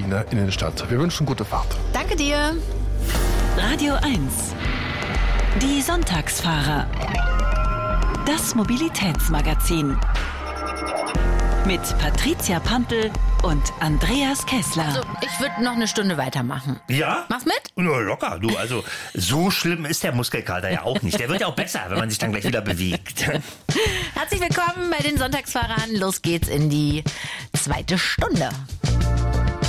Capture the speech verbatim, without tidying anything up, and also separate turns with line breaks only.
in der Innenstadt. Wir wünschen gute Fahrt.
Danke dir.
Radio eins. Die Sonntagsfahrer. Das Mobilitätsmagazin. Mit Patricia Pampel und Andreas Kessler.
Also, ich würde noch eine Stunde weitermachen.
Ja?
Machst mit?
Nur locker, du. Also, so schlimm ist der Muskelkater ja auch nicht. Der wird ja auch besser, wenn man sich dann gleich wieder bewegt.
Herzlich willkommen bei den Sonntagsfahrern. Los geht's in die zweite Stunde.